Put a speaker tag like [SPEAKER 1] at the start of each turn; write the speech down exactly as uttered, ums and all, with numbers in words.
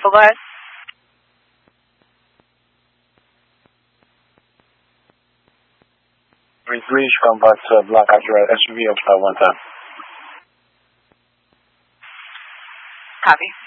[SPEAKER 1] Alpha, go ahead.
[SPEAKER 2] three, convert to Black Accurate S U V of one time.
[SPEAKER 1] Copy.